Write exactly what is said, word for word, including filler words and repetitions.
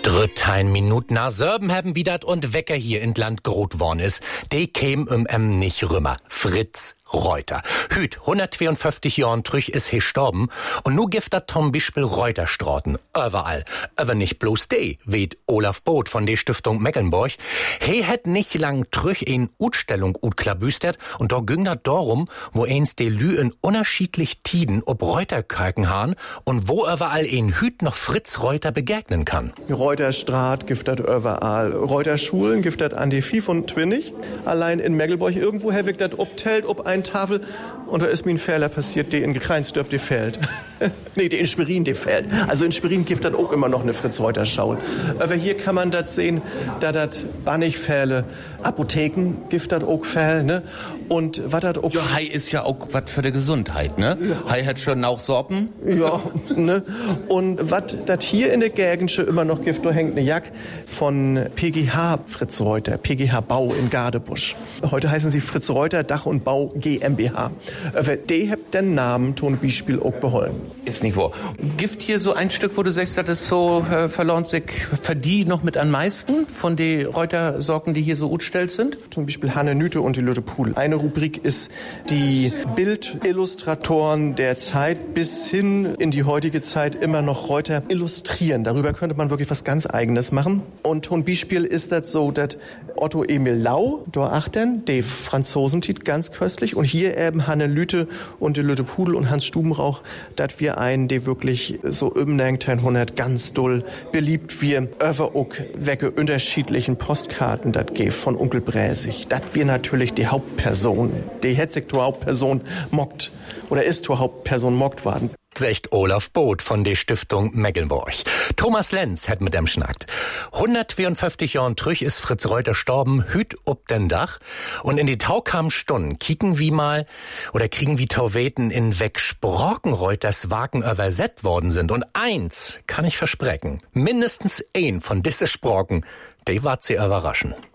Drüttein Minut nach Sörben haben widert und Wecker hier in Land grot worn is. De käm um em nicht rümmer. Fritz Reuter. Hüt, hundertzweiundfünfzig Jahren trüch is he gestorben und nu gift dat Tom Beispiel Reuterstraten. Überall. Aber nicht bloß de, weht Olaf Both von der Stiftung Mecklenburg. He het nicht lang trüch in Utstellung utklabüstert und da ging dat darum, wo eins de Lü in unterschiedlich Tiden ob Reuterkalken han und wo überall ein Hüt noch Fritz Reuter begegnen kann. Reuterstraat giftet überall. Reuterschulen giftet an die fünfundzwanzig. Allein in Mecklenburg irgendwo herwig dat obtelt ob ein Tafel und da ist mir ein Fehler passiert, die in Gekreinsdörp, die fällt. nee, die in Schwerin, die fällt. Also in Schwerin gibt das auch immer noch eine Fritz-Reuter-Schule. Aber hier kann man das sehen, da das Bannigfälle, Apotheken gibt das auch Fälle, ne? Und was das auch... Ja, Hai ist ja auch was für die Gesundheit, ne? Ja. Hai hat schon auch Sorben. Ja, ne? Und was das hier in der Gegend schon immer noch gibt, da hängt eine Jack von P G H Fritz Reuter, P G H Bau in Gardebusch. Heute heißen sie Fritz Reuter Dach und Bau G m b H. Aber die habt den Namen Ton Beispiel auch beholfen. Ist nicht wahr. Gibt hier so ein Stück, wo du sagst, das ist so äh, verlohnt sich für die noch mit am meisten von den Reutersorten, die hier so utstellt sind? Zum Beispiel Hanne Nüte und die Lütte Pudel. Eine Rubrik ist die Bildillustratoren der Zeit bis hin in die heutige Zeit immer noch Reuter illustrieren. Darüber könnte man wirklich was ganz Eigenes machen. Und Ton Beispiel ist das so, dass Otto Emil Lau, da achten, die Franzosen tit ganz köstlich und hier eben Hanne Lüte und die Lütte Pudel und Hans Stubenrauch, dass wir einen, der wirklich so um neunzehnhundert ganz doll beliebt wir över auch wecke unterschiedlichen Postkarten das geht von Onkel Bräsig. Das wir natürlich die Hauptperson, die hätte sich zur Hauptperson mockt oder ist zur Hauptperson mockt worden. Secht Olaf Both von der Stiftung Mecklenburg. Thomas Lenz hat mit dem schnackt. hundertzweiundfünfzig Jahren trüch ist Fritz Reuter storben, hüt ob den Dach. Und in die taukamen Stunden kicken wie mal oder kriegen wie Tauweten in weg Sprockenreuters Wagen übersetzt worden sind. Und eins kann ich versprechen, mindestens ein von disse Sprocken, die ward sie überraschen.